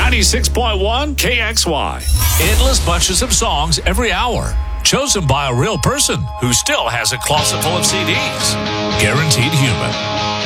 96.1 KXY. Endless bunches of songs every hour. Chosen by a real person who still has a closet full of CDs. Guaranteed Human.